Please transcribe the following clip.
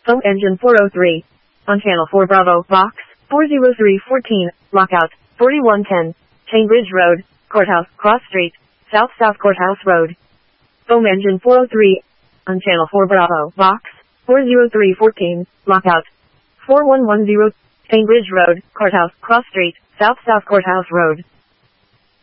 Foam engine 403. On channel 4 Bravo, box, 40314, lockout, 4110, Cambridge Road, Courthouse, Cross Street, South Courthouse Road. Foam engine 403. On channel 4 Bravo, box, 40314, lockout, 4110, Cambridge Road, Courthouse, Cross Street, South Courthouse Road.